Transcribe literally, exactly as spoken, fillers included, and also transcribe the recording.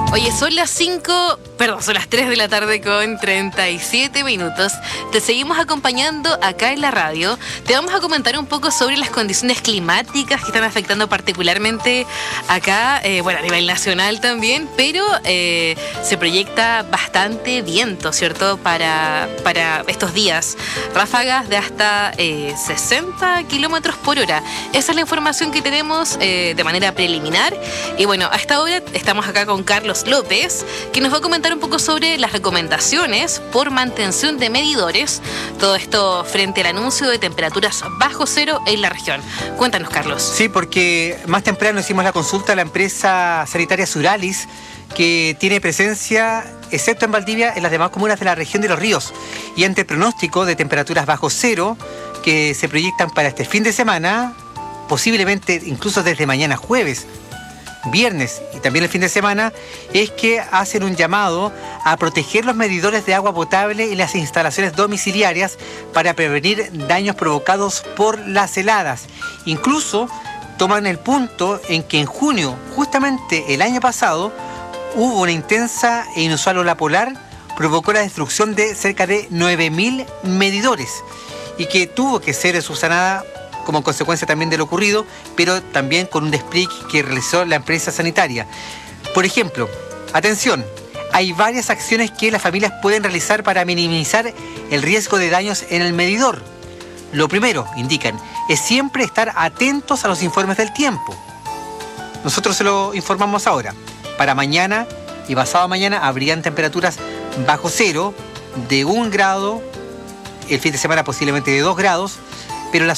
Oye, son las cinco, perdón, son las tres de la tarde con treinta y siete minutos. Te seguimos acompañando acá en la radio. Te vamos a comentar un poco sobre las condiciones climáticas que están afectando particularmente acá, eh, bueno, a nivel nacional también, pero eh, se proyecta bastante viento, ¿cierto? Para, para estos días. Ráfagas de hasta eh, sesenta kilómetros por hora. Esa es la información que tenemos eh, de manera preliminar. Y bueno, a esta hora estamos acá con Carlos López, que nos va a comentar un poco sobre las recomendaciones por mantención de medidores, todo esto frente al anuncio de temperaturas bajo cero en la región. Cuéntanos, Carlos. Sí, porque más temprano hicimos la consulta a la empresa sanitaria Suralis, que tiene presencia, excepto en Valdivia, en las demás comunas de la región de Los Ríos, y ante el pronóstico de temperaturas bajo cero que se proyectan para este fin de semana, posiblemente incluso desde mañana jueves, viernes y también el fin de semana, es que hacen un llamado a proteger los medidores de agua potable y las instalaciones domiciliarias para prevenir daños provocados por las heladas. Incluso toman el punto en que en junio, justamente el año pasado, hubo una intensa e inusual ola polar, provocó la destrucción de cerca de nueve mil medidores y que tuvo que ser subsanada como consecuencia también de lo ocurrido, pero también con un despliegue que realizó la empresa sanitaria. Por ejemplo, atención, hay varias acciones que las familias pueden realizar para minimizar el riesgo de daños en el medidor. Lo primero, indican, es siempre estar atentos a los informes del tiempo. Nosotros se lo informamos ahora. Para mañana y pasado mañana habrían temperaturas bajo cero, de un grado, el fin de semana posiblemente de dos grados, pero las